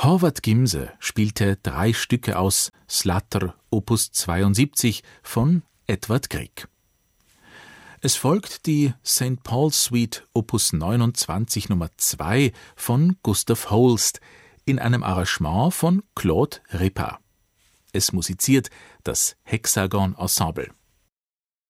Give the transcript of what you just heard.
Horvath Gimse spielte 3 Stücke aus Slater Opus 72 von Edvard Grieg. Es folgt die St. Paul's Suite Opus 29 Nummer 2 von Gustav Holst in einem Arrangement von Claude Ripa. Es musiziert das Hexagon Ensemble.